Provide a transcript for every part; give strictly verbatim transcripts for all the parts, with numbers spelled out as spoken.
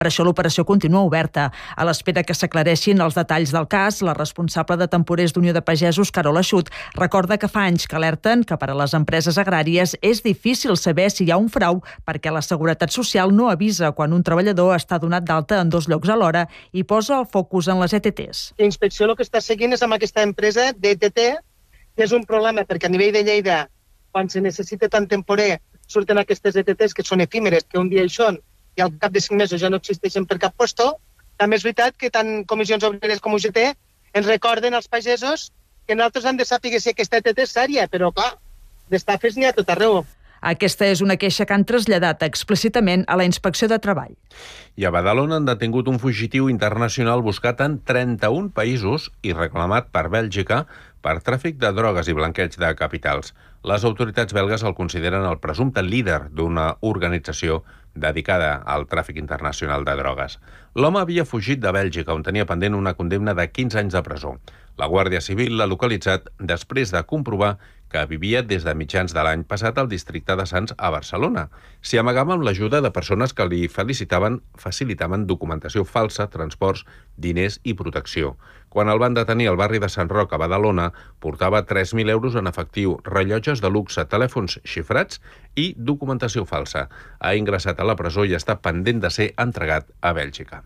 Per això l'operació continua oberta. A l'espera que s'aclareixin els detalls del cas, la responsable de temporers d'Unió de Pagesos, Carola Xut, recorda que fa anys que alerten que per a les empreses agràries és difícil saber si hi ha un frau perquè la Seguretat Social no avisa quan un treballador està donat d'alta en dos llocs alhora i posa el focus en les E T Ts. La inspecció el que està seguint és amb aquesta empresa d'E T T, que és un problema perquè a nivell de Lleida, quan se necessita tant temporer, surten aquestes E T Ts que són efímeres, que un dia hi són i al cap de cinc mesos ja no existeixen per cap puesto. També és veritat que tant Comissions Obreres com U G T ens recorden als pagesos que nosaltres hem de saber si aquesta E T T és sèria, però clar, d'estafes n'hi ha tot arreu. Aquesta és una queixa que han traslladat explícitament a la Inspecció de Treball. I a Badalona han detingut un fugitiu internacional buscat en trenta-un països i reclamat per Bèlgica per tràfic de drogues i blanqueig de capitals. Les autoritats belgues el consideren el presumpte líder d'una organització dedicada al tràfic internacional de drogues. L'home havia fugit de Bèlgica, on tenia pendent una condemna de quinze anys de presó. La Guàrdia Civil l'ha localitzat després de comprovar que vivia des de mitjans de l'any passat al districte de Sants a Barcelona. S'hi amagava amb l'ajuda de persones que li felicitaven, facilitaven documentació falsa, transports, diners i protecció. Quan el van detenir al barri de Sant Roc, a Badalona, portava tres mil euros en efectiu, rellotges de luxe, telèfons xifrats i documentació falsa. Ha ingressat a la presó i està pendent de ser entregat a Bèlgica.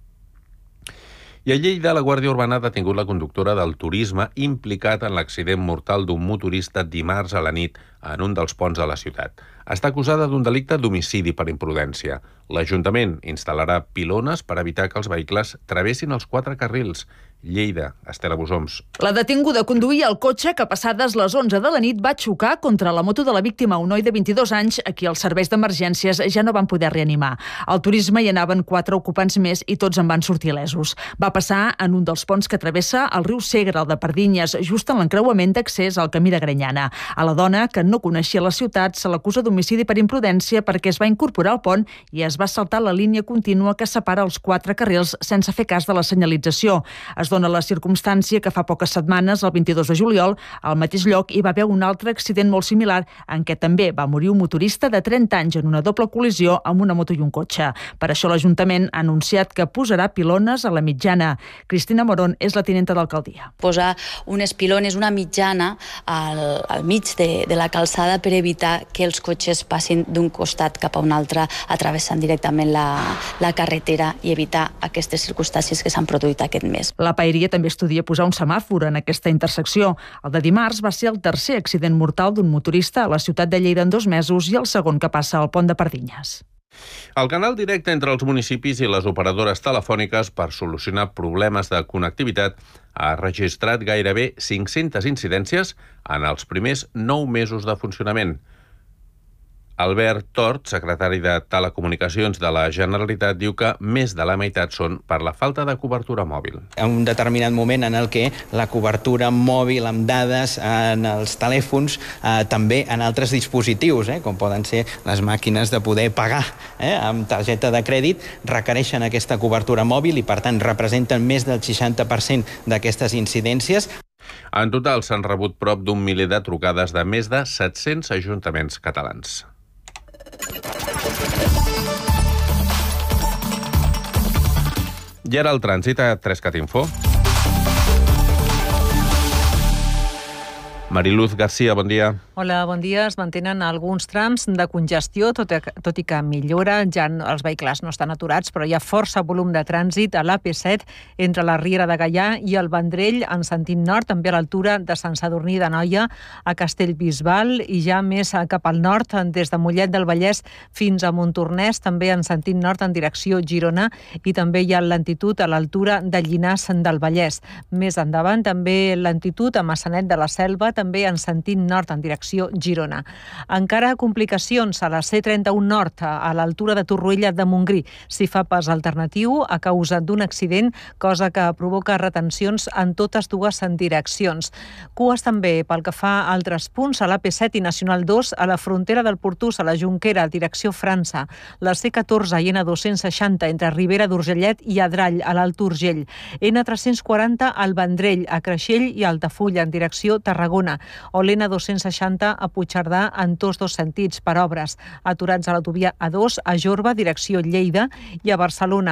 I a Lleida, la Guàrdia Urbana ha detingut la conductora del turisme implicat en l'accident mortal d'un motorista dimarts a la nit en un dels ponts de la ciutat. Està acusada d'un delicte d'homicidi per imprudència. L'Ajuntament instal·larà pilones per evitar que els vehicles travessin els quatre carrils. Lleida, Estela Busoms. La detinguda conduïa el cotxe que passades les onze de la nit va xocar contra la moto de la víctima, un noi de vint-i-dos anys, a qui els serveis d'emergències ja no van poder reanimar. Al turisme hi anaven quatre ocupants més i tots en van sortir lesos. Va passar en un dels ponts que travessa el riu Segre, el de Pardinyes, just en l'encreuament d'accés al camí de Granyana. A la dona, que no coneixia la ciutat, se l'acusa d'homicidi per imprudència perquè es va incorporar al pont i es va saltar la línia contínua que separa els quatre carrils sense fer cas de la senyalització. Es dona la circumstància que fa poques setmanes, el vint-i-dos de juliol, al mateix lloc hi va haver un altre accident molt similar en què també va morir un motorista de trenta anys en una doble col·lisió amb una moto i un cotxe. Per això l'Ajuntament ha anunciat que posarà pilones a la mitjana. Cristina Morón és la tinenta d'alcaldia. Posar unes pilones, una mitjana al, al mig de, de la calçada per evitar que els cotxes passin d'un costat cap a un altre, atravessant directament la, la carretera i evitar aquestes circumstàncies que s'han produït aquest mes. La Paeria també estudia posar un semàfor en aquesta intersecció. El de dimarts va ser el tercer accident mortal d'un motorista a la ciutat de Lleida en dos mesos i el segon que passa al pont de Pardinyes. El canal directe entre els municipis i les operadores telefòniques per solucionar problemes de connectivitat ha registrat gairebé cinc-centes incidències en els primers nou mesos de funcionament. Albert Tort, secretari de Telecomunicacions de la Generalitat, diu que més de la meitat són per la falta de cobertura mòbil. En un determinat moment en el que la cobertura mòbil amb dades en els telèfons, eh, també en altres dispositius, eh, com poden ser les màquines de poder pagar eh, amb targeta de crèdit, requereixen aquesta cobertura mòbil i, per tant, representen més del seixanta per cent d'aquestes incidències. En total s'han rebut prop d'un miler de trucades de més de set-cents ajuntaments catalans. I ara el trànsit a Trescat Info. Mariluz García, bon dia. Hola, bon dia. Es mantenen alguns trams de congestió, tot i, tot i que millora. Ja els vehicles no estan aturats, però hi ha força volum de trànsit a l'A P set entre la Riera de Gaià i el Vendrell en sentit nord, també a l'altura de Sant Sadurní d'Anoia a Castellbisbal i ja més cap al nord, des de Mollet del Vallès fins a Montornès, també en sentit nord en direcció Girona, i també hi ha lentitud a l'altura de Llinars del Vallès. Més endavant també lentitud a Massanet de la Selva, també en sentit nord en direcció Girona. Encara complicacions a la C trenta-un nord, a l'altura de Torroella de Montgrí. S'hi fa pas alternatiu a causa d'un accident, cosa que provoca retencions en totes dues direccions. Cues també pel que fa a altres punts, a l'A P set i Nacional dos, a la frontera del Portús, a la Jonquera, direcció França, la C catorze i N dos-cents seixanta entre Ribera d'Urgellet i Adrall, a l'Alt Urgell, N tres-cents quaranta al Vendrell, a Creixell i Altafulla, en direcció Tarragona, Barcelona, o l'N dos-cents seixanta a Puigcerdà en tots dos sentits per obres, aturats a l'autovia A dos a Jorba, direcció Lleida, i a Barcelona